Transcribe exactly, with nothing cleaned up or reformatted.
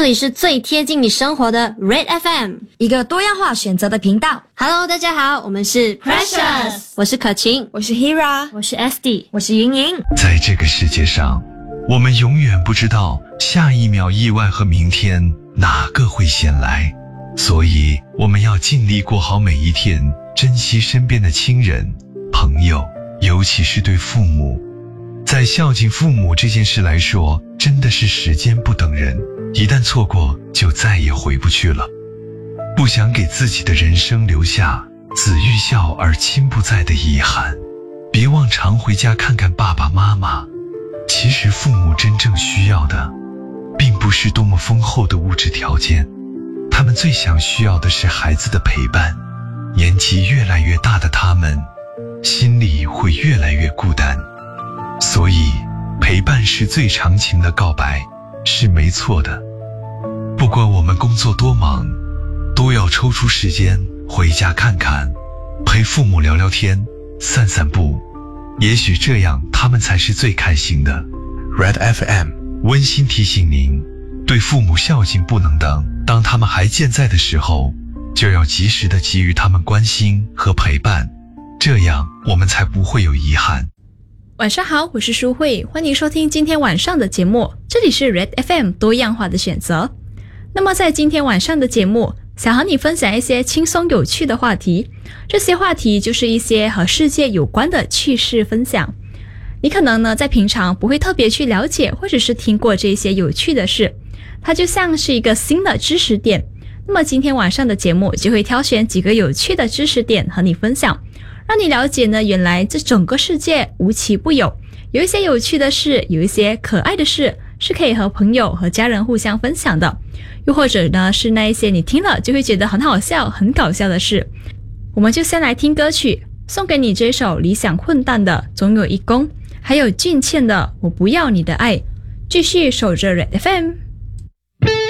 这里是最贴近你生活的 Red F M， 一个多样化选择的频道。 Hello， 大家好，我们是 Precious， 我是可晴， 我是 Hira， 我是 S D， 我是莹莹。 在这个世界上，我们永远不知道下一秒意外和明天哪个会先来，所以我们要尽力过好每一天，珍惜身边的亲人、朋友，尤其是对父母。在孝敬父母这件事来说，真的是时间不等人，一旦错过就再也回不去了。不想给自己的人生留下子欲孝而亲不在的遗憾，别忘常回家看看爸爸妈妈。其实父母真正需要的并不是多么丰厚的物质条件，他们最想需要的是孩子的陪伴。年纪越来越大的他们，心里会越来越孤单，所以陪伴是最长情的告白，是没错的。不管我们工作多忙，都要抽出时间回家看看，陪父母聊聊天，散散步，也许这样他们才是最开心的。 Red F M 温馨提醒您，对父母孝敬不能等，当他们还健在的时候，就要及时的给予他们关心和陪伴，这样我们才不会有遗憾。 晚上好，我是舒慧，欢迎收听今天晚上的节目，这里是 Red F M 多样化的选择。那么在今天晚上的节目，想和你分享一些轻松有趣的话题，这些话题就是一些和世界有关的趣事分享。你可能呢在平常不会特别去了解或者是听过这些有趣的事，它就像是一个新的知识点。那么今天晚上的节目就会挑选几个有趣的知识点和你分享，让你了解呢原来这整个世界无奇不有，有一些有趣的事，有一些可爱的事是可以和朋友和家人互相分享的，又或者呢是那一些你听了就会觉得很好笑很搞笑的事。我们就先来听歌曲，送给你这首理想混蛋的总有一公，还有俊倩的我不要你的爱。继续守着 Red F M。